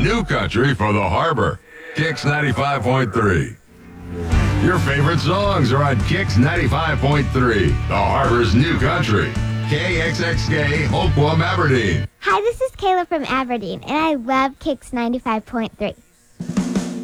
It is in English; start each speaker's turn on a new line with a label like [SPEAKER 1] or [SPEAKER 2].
[SPEAKER 1] new country for the harbor. Kicks 95.3. Your favorite songs are on Kicks 95.3, the harbor's new country. KXXK, Oakwood, Aberdeen.
[SPEAKER 2] Hi, this is Kayla from Aberdeen, and I love Kicks 95.3.